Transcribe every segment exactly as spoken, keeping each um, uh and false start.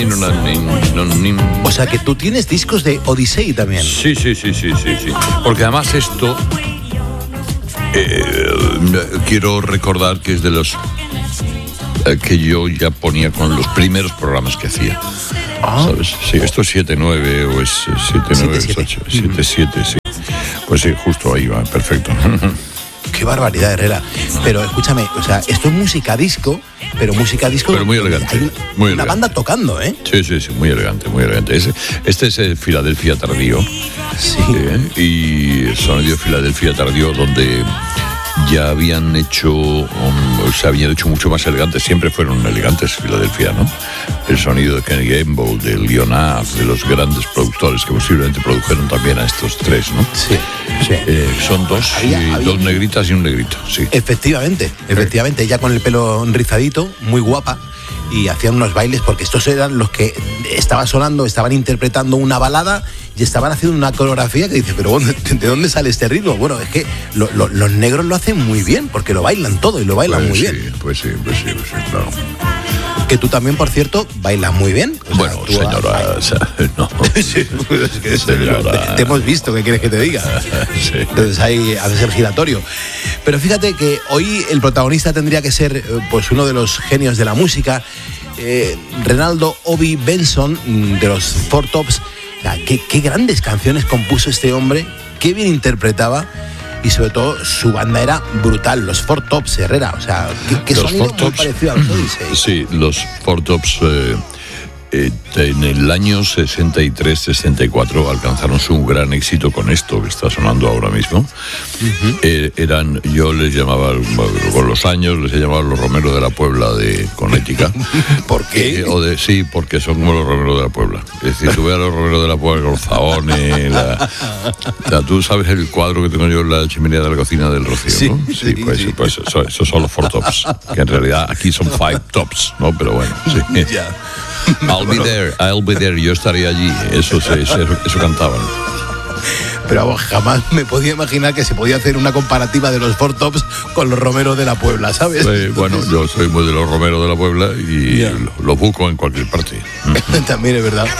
O sea que tú tienes discos de Odyssey también. Sí, sí, sí, sí, sí, sí. Porque además esto eh, quiero recordar que es de los eh, que yo ya ponía con los primeros programas que hacía. Ah. ¿Sabes? Sí, esto es siete nueve o es siete nueve, ocho, siete siete, sí. Pues sí, justo ahí va, perfecto. Qué barbaridad, Herrera. Pero escúchame, o sea, esto es música disco, pero música disco... Pero muy elegante. Hay una, muy una elegante. banda tocando, ¿eh? Sí, sí, sí, muy elegante, muy elegante. Este, este es el Filadelfia Tardío. Sí. Eh, y el sonido Filadelfia Tardío, donde ya habían hecho, um, se habían hecho mucho más elegantes. Siempre fueron elegantes Filadelfia, ¿no? El sonido de Kenny Gamble, de Leonard, de los grandes productores que posiblemente produjeron también a estos tres, ¿no? Sí, sí. Eh, son dos, había, y había... dos negritas y un negrito, sí. Efectivamente, efectivamente. Ella con el pelo rizadito, muy guapa, y hacían unos bailes, porque estos eran los que estaban sonando, estaban interpretando una balada y estaban haciendo una coreografía que dice, pero bueno, ¿de dónde sale este ritmo? Bueno, es que lo, lo, los negros lo hacen muy bien, porque lo bailan todo y lo bailan pues muy sí, bien. Pues sí, pues sí, pues sí, claro. Que tú también, por cierto, bailas muy bien. O sea, bueno, tú señora, has... o sea, no. Sí, pues es que señora. Te, te hemos visto, ¿qué quieres que te diga? Sí. Entonces ahí hace ser giratorio. Pero fíjate que hoy el protagonista tendría que ser pues uno de los genios de la música, eh, Renaldo Obi Benson, de los Four Tops. O sea, qué, qué grandes canciones compuso este hombre, qué bien interpretaba. Y sobre todo su banda era brutal, los Four Tops, Herrera, o sea, que, que sonido muy Tops, parecido a los Odyssey. Sí, los Four Tops eh, eh, en el año sesenta y tres sesenta y cuatro alcanzaron su gran éxito con esto que está sonando ahora mismo. Uh-huh. Eh, eran, yo les llamaba, con los años les he llamado los Romeros de la Puebla de Connecticut. ¿Por qué? Eh, o de, sí, porque son como los Romeros de la Puebla. Es decir, tú ves a los Romeros de la Puebla con los zahones, la, o sea, tú sabes el cuadro que tengo yo en la chimenea de la cocina del Rocío, sí, ¿no? Sí, sí, pues, sí. pues eso, esos son los Four Tops, que en realidad aquí son Five Tops, ¿no? Pero bueno, sí. Ya. I'll be there, I'll be there, yo estaré allí. Eso, eso, eso, eso cantaban. Pero jamás me podía imaginar que se podía hacer una comparativa de los Four Tops con los Romeros de la Puebla, ¿sabes? Eh, Entonces... Bueno, yo soy muy de los Romeros de la Puebla y yeah. los lo busco en cualquier parte. También es verdad.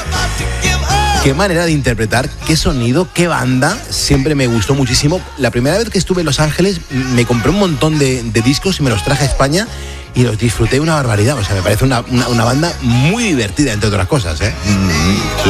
Qué manera de interpretar, qué sonido, qué banda, siempre me gustó muchísimo. La primera vez que estuve en Los Ángeles me compré un montón de, de discos y me los traje a España y los disfruté una barbaridad. O sea, me parece una, una, una banda muy divertida, entre otras cosas, ¿eh? Mm-hmm. Sí,